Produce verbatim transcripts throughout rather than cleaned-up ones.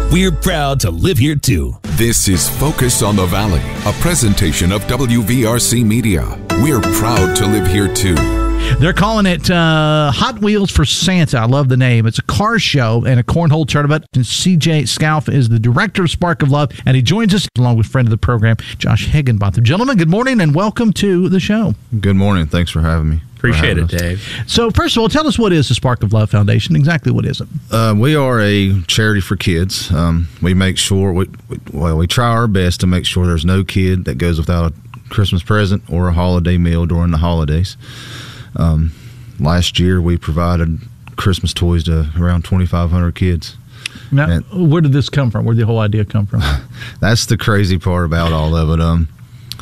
We're proud to live here too. This is Focus on the Valley, a presentation of W V R C Media. We're proud to live here too. They're calling it uh, Hot Wheels for Santa. I love the name. It's a car show and a cornhole tournament. And C J Scalf is the director of Spark of Love, and he joins us along with friend of the program, Josh Higginbotham. Gentlemen, good morning and welcome to the show. Good morning. Thanks for having me. Appreciate it, us. Dave. So, first of all, tell us what is the Spark of Love Foundation. Exactly what is it? Uh, we are a charity for kids. Um, we make sure, we, we, well, we try our best to make sure there's no kid that goes without a Christmas present or a holiday meal during the holidays. Um, last year, we provided Christmas toys to around twenty-five hundred kids. Now, and where did this come from? Where did the whole idea come from? That's the crazy part about all of it. Um,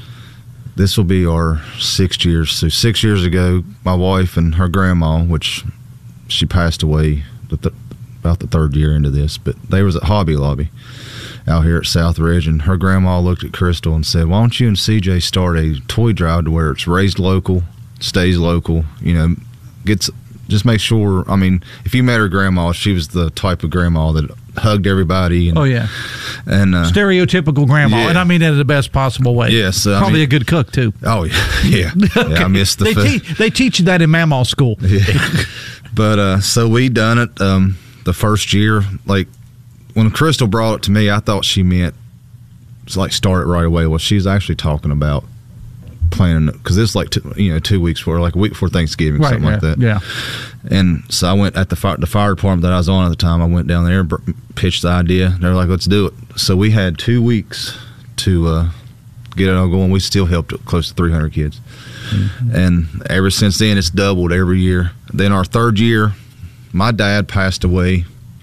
this will be our sixth year. So six years ago, my wife and her grandma, which she passed away the th- about the third year into this, but they was at Hobby Lobby out here at South Ridge, and her grandma looked at Crystal and said, "Why don't you and C J start a toy drive to where it's raised local, stays local, you know, gets just make sure." I mean, if you met her grandma, she was the type of grandma that hugged everybody. And, oh yeah, and uh, stereotypical grandma, yeah. and I mean that in the best possible way. Yes, uh, probably I mean, a good cook too. Oh yeah, yeah. Okay. yeah I missed the. They, food. te- they teach you that in Mamaw school. Yeah. But uh, so we done it um, the first year. Like when Crystal brought it to me, I thought she meant like start it right away. Well, she's actually talking about planning, because it's like two, you know two weeks before, like a week before Thanksgiving, right, something yeah, like that. Yeah. And so I went at the fire, the fire department that I was on at the time. I went down there, br- pitched the idea. They were like, "Let's do it." So we had two weeks to uh, get it all going. We still helped close to three hundred kids, mm-hmm. and ever since then, it's doubled every year. Then our third year, my dad passed away.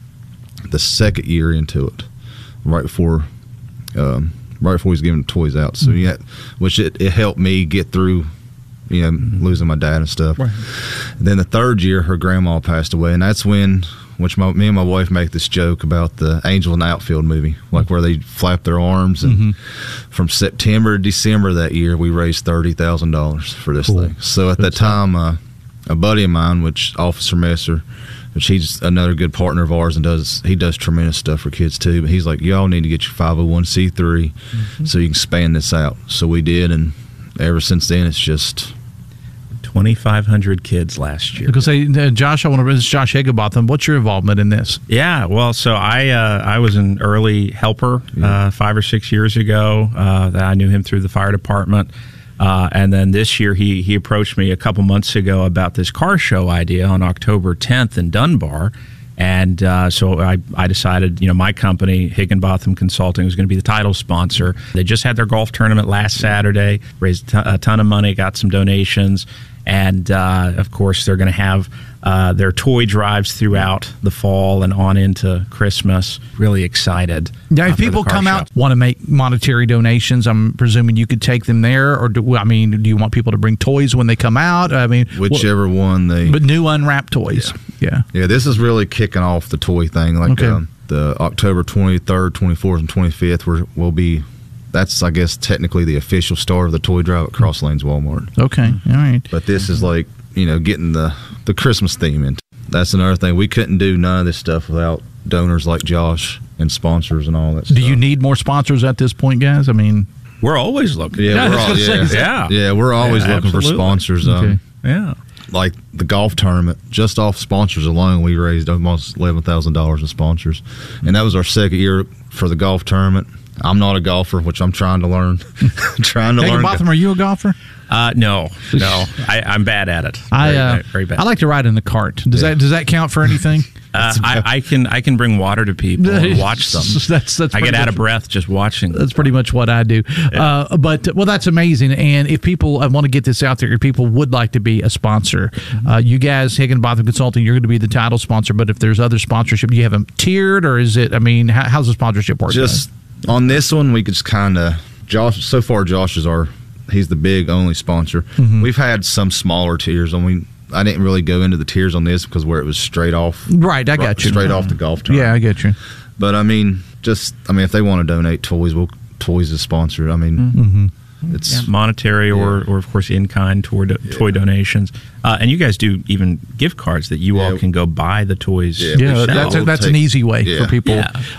The second year into it, right before. Um, right before he was giving the toys out. So, yeah, which it, it helped me get through, you know, mm-hmm. losing my dad and stuff. Right. And then the third year, her grandma passed away, and that's when, which my, me and my wife make this joke about the Angel in the Outfield movie, like where they flap their arms. And mm-hmm. from September to December that year, we raised thirty thousand dollars for this cool. thing. So at Good that time, uh, a buddy of mine, which Officer Messer, which he's another good partner of ours, and does he does tremendous stuff for kids too. But he's like, y'all need to get your five oh one c three mm-hmm. so you can span this out. So we did, and ever since then, it's just twenty-five hundred kids last year. Because hey, uh, Josh, I want to this is Josh Higginbotham. What's your involvement in this? Yeah, well, so I uh, I was an early helper yeah. uh, five or six years ago. Uh, that I knew him through the fire department. Uh, and then this year, he he approached me a couple months ago about this car show idea on October tenth in Dunbar. And uh, so I, I decided, you know, my company, Higginbotham Consulting, was going to be the title sponsor. They just had their golf tournament last Saturday, raised a ton, a ton of money, got some donations. And, uh, of course, they're going to have uh, their toy drives throughout the fall and on into Christmas. Really excited. Now, if uh, people come show. out want to make monetary donations, I'm presuming you could take them there, or do, I mean, do you want people to bring toys when they come out? I mean, whichever well, one they. But new unwrapped toys. Yeah. Yeah. Yeah. This is really kicking off the toy thing. Like okay. um, the October twenty-third, twenty-fourth, and twenty-fifth will will be. That's, I guess, technically the official start of the toy drive at Cross Lanes Walmart. Okay, all right. But this is like, you know, getting the, the Christmas theme in. That's another thing. We couldn't do none of this stuff without donors like Josh and sponsors and all that stuff. Do you need more sponsors at this point, guys? I mean, we're always looking. Yeah, yeah we're, all, yeah. yeah. yeah, we're always yeah, looking absolutely. for sponsors. Um, okay. Yeah. Like the golf tournament, just off sponsors alone, we raised almost eleven thousand dollars in sponsors. And that was our second year for the golf tournament. I'm not a golfer, which I'm trying to learn. trying to Hey, learn. Botham, are you a golfer? Uh, no, no, I, I'm bad at it. I very, uh, very bad. I like to ride in the cart. Does yeah. that does that count for anything? uh, I, I can I can bring water to people and watch them. that's, that's I get much, out of breath just watching. That's pretty much what I do. Yeah. Uh, but well, that's amazing. And if people I want to get this out there, if people would like to be a sponsor, mm-hmm. uh, you guys, Higginbotham Consulting, you're going to be the title sponsor. But if there's other sponsorship, do you have them tiered, or is it? I mean, how, how's the sponsorship work? Just on this one, we could just kind of Josh. So far, Josh is our. He's the big only sponsor. Mm-hmm. We've had some smaller tiers. I mean, I didn't really go into the tiers on this because where it was straight off. Right, I got you. Straight off the golf tournament. Yeah, I get you. But I mean, just I mean, if they want to donate toys, we'll toys is sponsored. I mean, mm-hmm. it's yeah, monetary or, yeah. or of course in kind toward yeah. toy donations. Uh, and you guys do even gift cards that you yeah. all can go buy the toys. Yeah, yeah that's a, that's an easy way yeah. for people. Yeah.